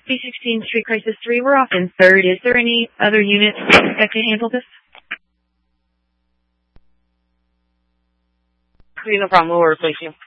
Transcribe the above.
B16 Street Crisis 3, we're off in 3rd. Is there any other units that can handle this? No problem, we'll replace you.